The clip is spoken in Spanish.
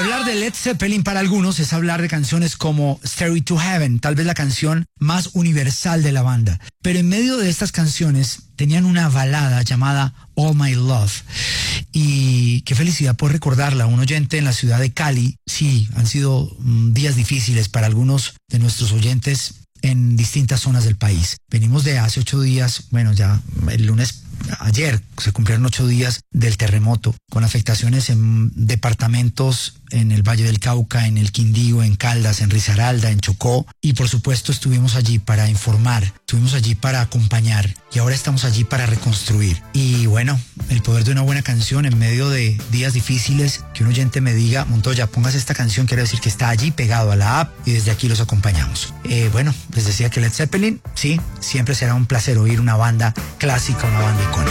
Hablar de Led Zeppelin para algunos es hablar de canciones como Stairway to Heaven, tal vez la canción más universal de la banda. Pero en medio de estas canciones tenían una balada llamada All My Love. Y qué felicidad por recordarla. Un oyente en la ciudad de Cali. Sí, han sido días difíciles para algunos de nuestros oyentes en distintas zonas del país. Venimos de hace 8 días, bueno, ya el lunes, ayer se cumplieron 8 días del terremoto, con afectaciones en departamentos en el Valle del Cauca, en el Quindío, en Caldas, en Risaralda, en Chocó, y por supuesto estuvimos allí para informar, estuvimos allí para acompañar, y ahora estamos allí para reconstruir. Y bueno, el poder de una buena canción en medio de días difíciles, que un oyente me diga, Montoya, pongas esta canción, quiere decir que está allí pegado a la app, y desde aquí los acompañamos. Bueno, les decía que Led Zeppelin, sí, siempre será un placer oír una banda clásica, una banda icónica.